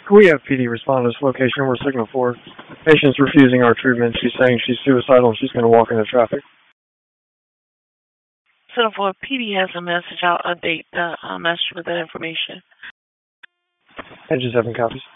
We have PD respond to this location. We're signal 4. Patient's refusing our treatment. She's saying she's suicidal and she's going to walk into traffic. So for PD has a message, I'll update the message with that information. Engine 7 copies.